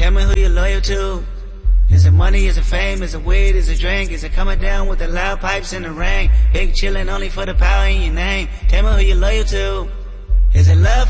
Tell me who you're loyal to. Is it money, is it fame, is it weed, is it drink? Is it coming down with the loud pipes in the rain? Big chillin' only for the power in your name. Tell me who you're loyal to. Is it love?